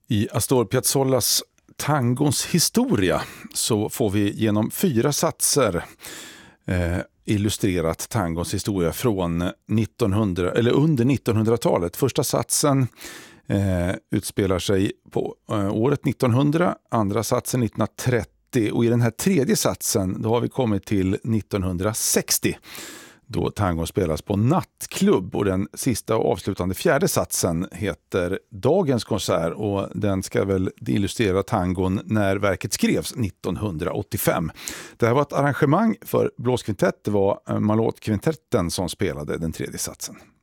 I Astor Piazzollas tangons historia så får vi genom 4 satser illustrerat tangons historia från under 1900-talet. Första satsen utspelar sig på året 1900, andra satsen 1930 och i den här tredje satsen då har vi kommit till 1960. Då tangon spelas på nattklubb och den sista och avslutande fjärde satsen heter Dagens konsert och den ska väl illustrera tangon när verket skrevs 1985. Det här var ett arrangemang för blåskvintett, det var Malot-kvintetten som spelade den tredje satsen.